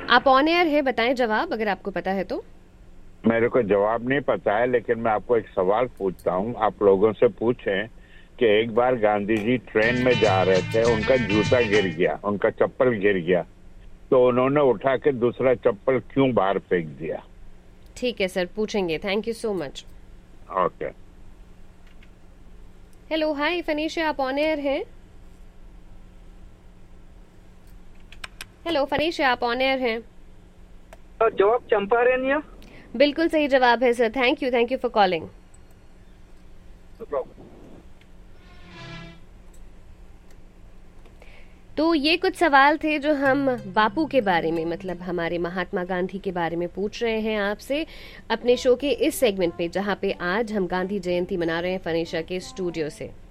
आप on air है, बताएं जवाब अगर आपको पता है तो। मेरे को जवाब नहीं पता है, लेकिन मैं आपको एक सवाल पूछता हूँ। आप लोगों से पूछें कि एक बार गांधी जी ट्रेन में जा रहे थे, उनका जूता गिर गया, उनका चप्पल गिर गया, तो उन्होंने उठा के दूसरा चप्पल क्यों बाहर फेंक दिया? ठीक है सर, पूछेंगे। Thank you so much. Okay. Hello, हाय फनीशा, आप ऑन एयर हैं। हेलो फनीशा, आप ऑन एयर हैं। जवाब चंपारण या? बिल्कुल सही जवाब है sir. Thank you for calling. तो ये कुछ सवाल थे जो हम बापू के बारे में, मतलब हमारे महात्मा गांधी के बारे में पूछ रहे हैं आपसे अपने शो के इस सेगमेंट पे, जहां पे आज हम गांधी जयंती मना रहे हैं फनीशा के स्टूडियो से।